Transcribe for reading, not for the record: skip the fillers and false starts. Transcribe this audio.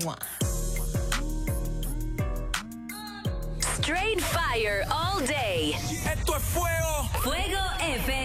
Straight fire all day. Esto es fuego. Fuego FM.